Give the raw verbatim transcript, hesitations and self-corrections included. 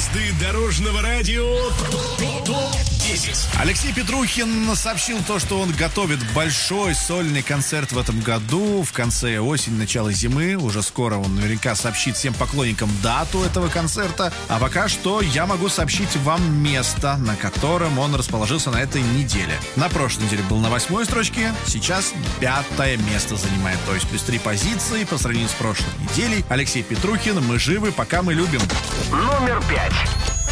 Звезды дорожного радио топ десять. Алексей Петрухин сообщил то, что он готовит большой сольный концерт в этом году. В конце осени, начало зимы. Уже скоро он наверняка сообщит всем поклонникам дату этого концерта. А пока что я могу сообщить вам место, на котором он расположился на этой неделе. На прошлой неделе был на восьмой строчке, сейчас пятое место занимает. То есть плюс три позиции по сравнению с прошлой неделей. Алексей Петрухин, мы живы, пока мы любим. Номер пять.